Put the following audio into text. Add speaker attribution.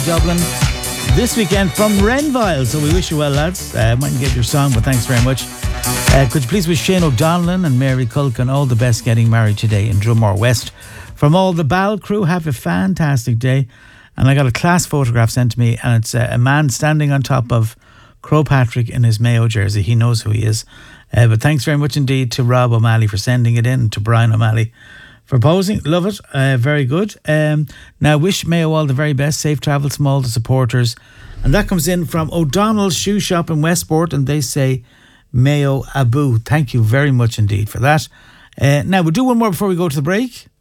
Speaker 1: Dublin this weekend from Renville. So we wish you well, lads. Mightn't get your song, but thanks very much. Could you please wish Shane O'Donnell and Mary Culkin all the best getting married today in Drumore West. From all the Ball crew, have a fantastic day. And I got a class photograph sent to me, and it's a man standing on top of Crow Patrick in his Mayo jersey. He knows who he is. But thanks very much indeed to Rob O'Malley for sending it in, and to Brian O'Malley for posing. Love it. Very good. Now, wish Mayo all the very best. Safe travels from all the supporters. And that comes in from O'Donnell's Shoe Shop in Westport, and they say, Mayo Abu. Thank you very much indeed for that. Now, we'll do one more before we go to the break.